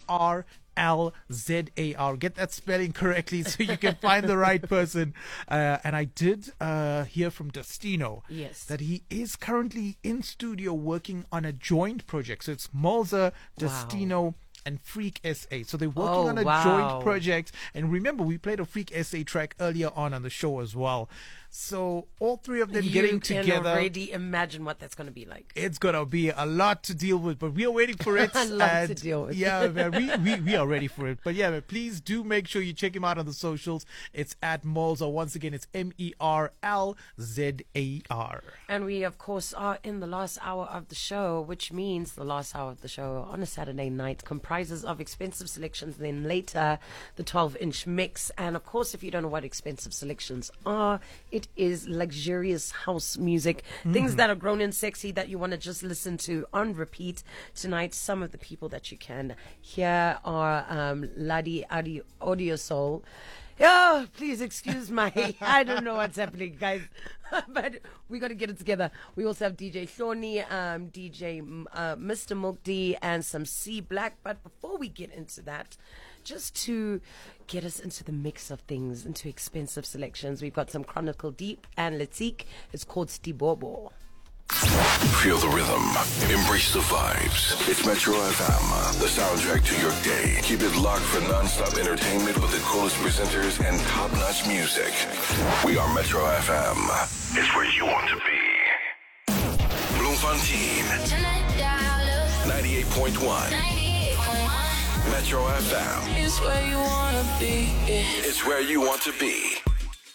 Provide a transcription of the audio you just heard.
MERLZAR. Get that spelling correctly so you can find the right person. And I did hear from Destino that he is currently in studio working on a joint project. So it's Mulza, Destino, and Freak SA. So they're working on a joint project. And remember, we played a Freak SA track earlier on the show as well. So all three of them getting together. You can already imagine what that's going to be like. It's going to be a lot to deal with, but we are waiting for it. A lot to deal with. Yeah, man, we are ready for it. But yeah, man, please do make sure you check him out on the socials. It's at Mulza. Once again, it's MERLZAR. And we, of course, are in the last hour of the show, which means the last hour of the show on a Saturday night comprises of expensive selections, then later the 12-inch mix. And of course, if you don't know what expensive selections are, it is luxurious house music, things that are grown and sexy that you want to just listen to on repeat. Tonight, some of the people that you can hear are Ladi Audio Soul. Oh, please excuse my, I don't know what's happening, guys, but we got to get it together. We also have DJ Shoni, DJ Mr. Milk D, and some C Black. But before we get into that, just to get us into the mix of things, into expensive selections, we've got some Chronicle Deep and Latik. It's called Stibobo. Feel the rhythm. Embrace the vibes. It's Metro FM, the soundtrack to your day. Keep it locked for non-stop entertainment with the coolest presenters and top-notch music. We are Metro FM. It's where you want to be. Bloemfontein. 98.1. Metro FM. It's where you want to be. It's where you want to be.